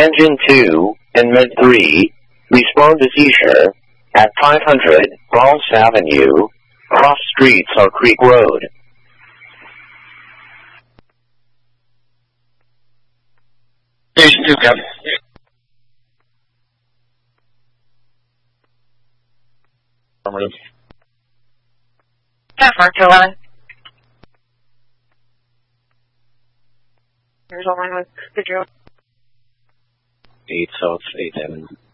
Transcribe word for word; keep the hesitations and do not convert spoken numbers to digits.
Engine two and Med three, respond to seizure at five hundred Ross Avenue, cross streets or Creek Road. Station two, Captain. Affirmative. Affirmative to eleven. Here's all line with the drill. Eight South, eight Avenue.